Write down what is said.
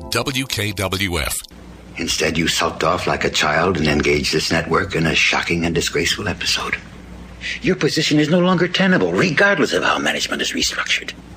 WKWF. Instead, you sulked off like a child and engaged this network in a shocking and disgraceful episode. Your position is no longer tenable, regardless of how management is restructured.